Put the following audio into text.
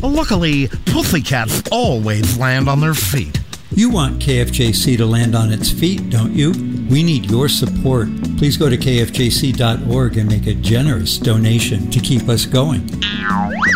Luckily, pussycats always land on their feet. You want KFJC to land on its feet, don't you? We need your support. Please go to kfjc.org and make a generous donation to keep us going.